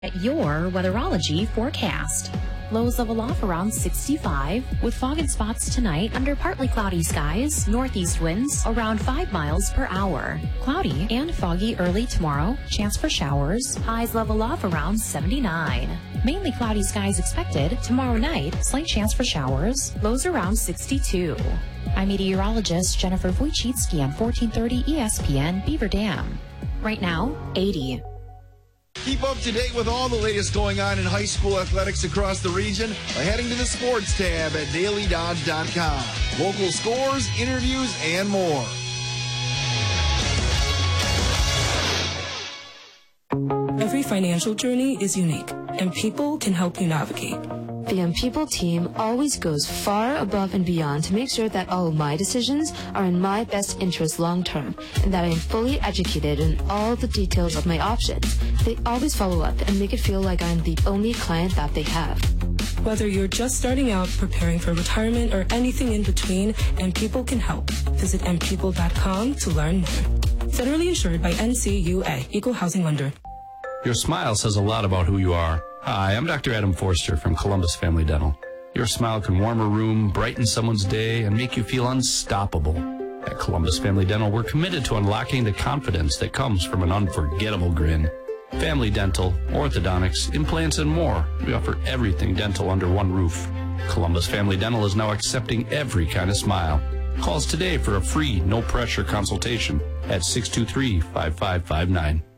At your weatherology forecast. Lows level off around 65 with fog and spots tonight under partly cloudy skies, northeast winds around 5 miles per hour. Cloudy and foggy early tomorrow, chance for showers, highs level off around 79. Mainly cloudy skies expected tomorrow night, slight chance for showers, lows around 62. I'm meteorologist Jennifer Wojcicki on 1430 ESPN Beaver Dam. Right now, 80. Keep up to date with all the latest going on in high school athletics across the region by heading to the sports tab at dailydodge.com. Local scores, interviews, and more. Every financial journey is unique, and people can help you navigate. The Young People team always goes far above and beyond to make sure that all of my decisions are in my best interest long term, and that I am fully educated in all the details of my options. They always follow up and make it feel like I'm the only client that they have. Whether you're just starting out, preparing for retirement, or anything in between, and People can help. Visit mpeople.com to learn more. Federally insured by NCUA, Equal Housing Lender. Your smile says a lot about who you are. Hi, I'm Dr. Adam Forster from Columbus Family Dental. Your smile can warm a room, brighten someone's day, and make you feel unstoppable. At Columbus Family Dental, we're committed to unlocking the confidence that comes from an unforgettable grin. Family dental, orthodontics, implants, and more. We offer everything dental under one roof. Columbus Family Dental is now accepting every kind of smile. Call us today for a free, no-pressure consultation at 623-5559.